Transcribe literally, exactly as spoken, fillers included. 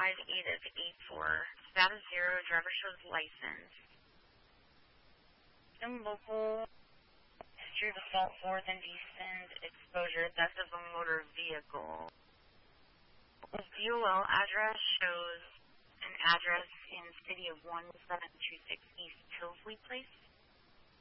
five eight of eight four. Status zero. Driver shows license. Some local history of assault, fourth indecent exposure, theft of a motor vehicle. V O L address shows an address in city of one seven two six East Tilsley Place.